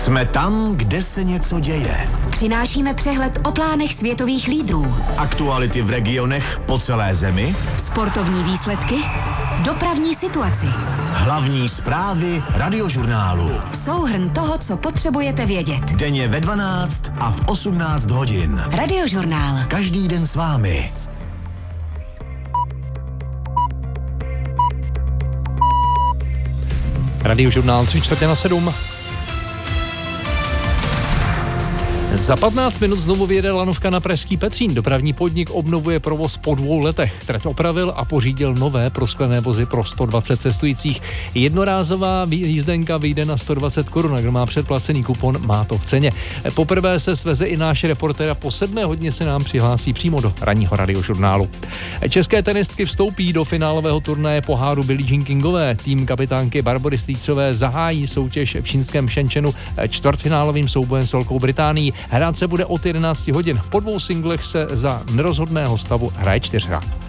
Jsme tam, kde se něco děje. Přinášíme přehled o plánech světových lídrů. Aktuality v regionech po celé zemi. Sportovní výsledky. Dopravní situaci. Hlavní zprávy Radiožurnálu. Souhrn toho, co potřebujete vědět. Denně ve 12 a v 18 hodin. Radiožurnál. Každý den s vámi. Radiožurnál 3:45. Za 15 minut znovu vyjede lanovka na pražský Petřín. Dopravní podnik obnovuje provoz po 2 letech. Trať opravil a pořídil nové prosklené vozy pro 120 cestujících. Jednorázová jízdenka vyjde na 120 korun. Kdo má předplacený kupon, má to v ceně. Poprvé se sveze i náš reportér a po 7 hodině se nám přihlásí přímo do ranního Radiožurnálu. České tenistky vstoupí do finálového turnaje poháru Billie Jean Kingové. Tým kapitánky Barbory Strýcové zahájí soutěž v čínském Shenzhenu čtvrtfinálovým soubojem s Velkou Británií. Hrát se bude od 11 hodin. Po 2 singlech se za nerozhodného stavu hraje 4.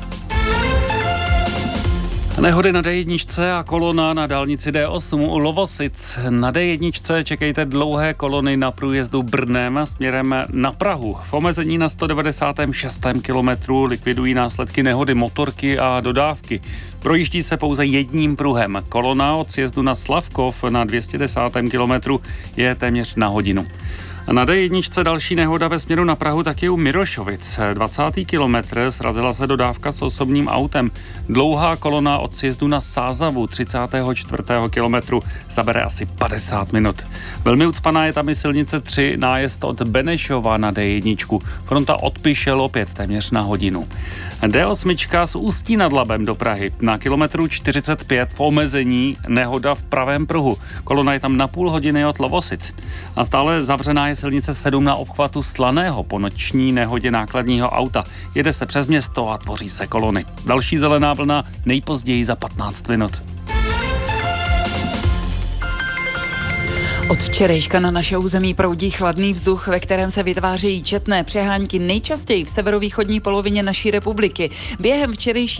Nehody na D1 a kolona na dálnici D8 u Lovosic. Na D1 čekejte dlouhé kolony na průjezdu Brnem směrem na Prahu. V omezení na 196. kilometru likvidují následky nehody motorky a dodávky. Projíždí se pouze jedním pruhem. Kolona od sjezdu na Slavkov na 210. kilometru je téměř na hodinu. Na D1 další nehoda ve směru na Prahu taky u Mirošovic. 20. kilometr srazila se dodávka s osobním autem. Dlouhá kolona od sjezdu na Sázavu 34. kilometru zabere asi 50 minut. Velmi ucpaná je tam i silnice 3, nájezd od Benešova na D1. Fronta od Pišel opět téměř na hodinu. D8 z Ústí nad Labem do Prahy. Na kilometru 45 v omezení nehoda v pravém pruhu. Kolona je tam na půl hodiny od Lovosic. A stále zavřená je silnice 7 na obchvatu Slaného po noční nehodě nákladního auta. Jede se přes město a tvoří se kolony. Další zelená vlna nejpozději za 15 minut. Od včerejška na naše území proudí chladný vzduch, ve kterém se vytvářejí četné přehánky nejčastěji v severovýchodní polovině naší republiky. Během včerejší